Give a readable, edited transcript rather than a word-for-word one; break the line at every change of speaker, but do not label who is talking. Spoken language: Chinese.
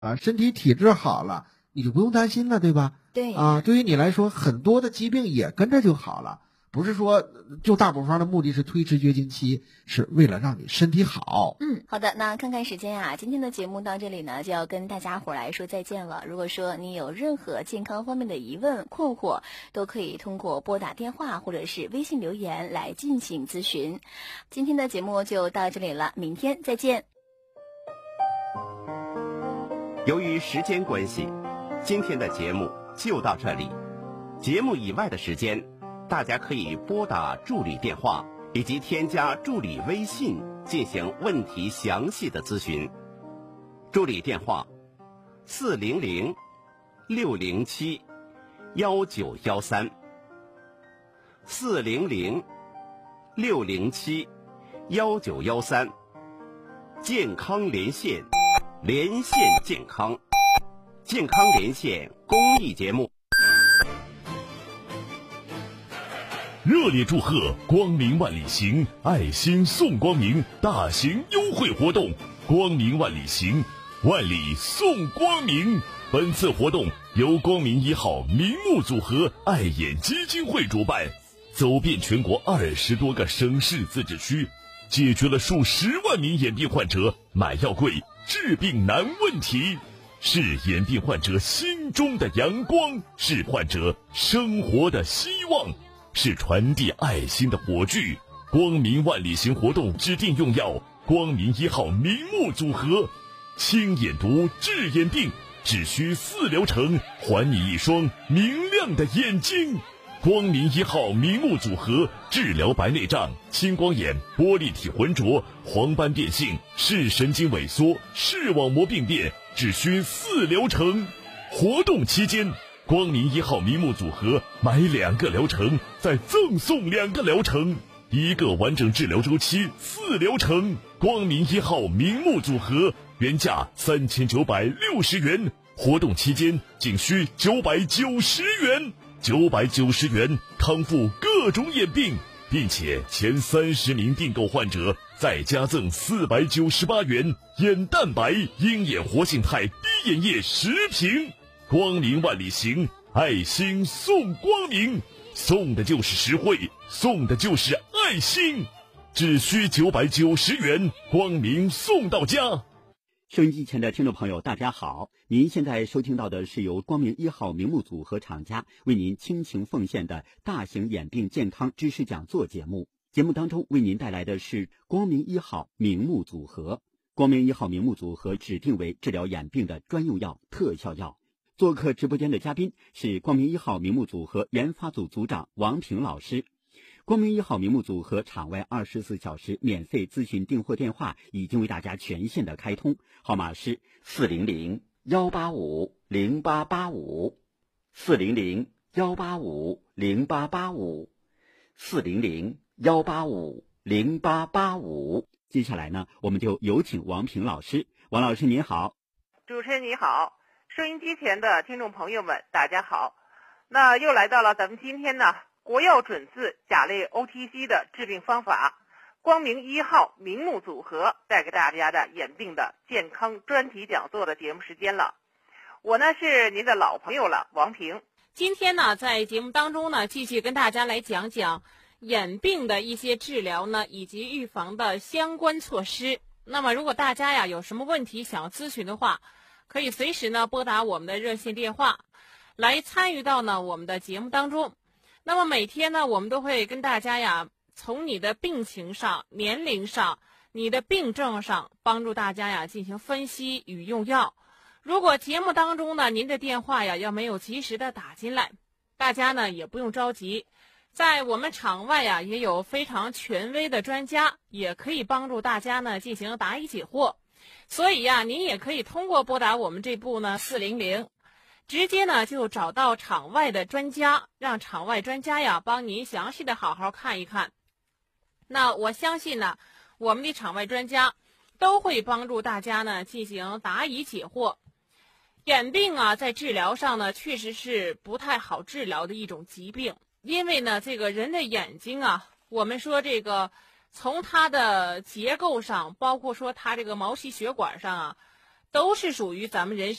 身体体质好了，你就不用担心了，对吧？
对
对于你来说，很多的疾病也跟着就好了。不是说就大补方的目的是推迟绝经期，是为了让你身体好。
好的，那看看时间啊，今天的节目到这里呢，就要跟大家伙来说再见了。如果说你有任何健康方面的疑问困惑，都可以通过拨打电话或者是微信留言来进行咨询。今天的节目就到这里了，明天再见。
由于时间关系，今天的节目就到这里。节目以外的时间，大家可以拨打助理电话以及添加助理微信进行问题详细的咨询。助理电话400-607-1913 400-607-1913，健康连线，连线健康，健康连线公益节目。
热烈祝贺光明万里行爱心送光明大型优惠活动，光明万里行，万里送光明。本次活动由光明1号明目组合爱眼基金会主办，走遍全国20多个省市自治区，解决了数十万名眼病患者买药贵、治病难问题，是眼病患者心中的阳光，是患者生活的希望，是传递爱心的火炬。光明万里行活动指定用药光明1号明目组合，清眼毒治眼病，只需4疗程，还你一双明亮的眼睛。光明1号明目组合治疗白内障、青光眼、玻璃体浑浊、黄斑变性、视神经萎缩、视网膜病变，只需4疗程。活动期间，光明1号明目组合买2个疗程再赠送2个疗程，1个完整治疗周期4疗程。光明1号明目组合原价3960元，活动期间仅需990元，990元康复各种眼病，并且前30名订购患者再加赠498元眼蛋白鹰眼活性肽滴眼液10瓶。光明万里行，爱心送光明，送的就是实惠，送的就是爱心，只需990元，光明送到家。
收音机前的听众朋友大家好，您现在收听到的是由光明1号明目组合厂家为您倾情奉献的大型眼病健康知识讲座节目。节目当中为您带来的是光明1号明目组合。光明1号明目组合指定为治疗眼病的专用药、特效药。做客直播间的嘉宾是光明1号明目组合研发组组长王平老师。光明1号明目组合场外24小时免费咨询订货电话已经为大家全线的开通，号码是400-185-0885 400-185-0885 400-185-0885。接下来呢，我们就有请王平老师。王老师您好。
主持人你好，收音机前的听众朋友们大家好。那又来到了咱们今天呢国药准字甲类 OTC 的治病方法，光明1号明目组合带给大家的眼病的健康专题讲座的节目时间了。我呢是您的老朋友了，王平。
今天呢在节目当中呢继续跟大家来讲讲眼病的一些治疗呢以及预防的相关措施。那么如果大家呀有什么问题想要咨询的话，可以随时呢拨打我们的热线电话来参与到呢我们的节目当中。那么每天呢我们都会跟大家呀从你的病情上、年龄上、你的病症上帮助大家呀进行分析与用药。如果节目当中呢您的电话呀要没有及时的打进来，大家呢也不用着急，在我们场外呀也有非常权威的专家，也可以帮助大家呢进行答疑解惑。所以呀您也可以通过拨打我们这部呢400，直接呢就找到场外的专家，让场外专家呀帮您详细的好好看一看。那我相信呢我们的场外专家都会帮助大家呢进行答疑解惑。眼病啊在治疗上呢确实是不太好治疗的一种疾病，因为呢这个人的眼睛啊，我们说这个从它的结构上，包括说它这个毛细血管上啊， 都是属于咱们人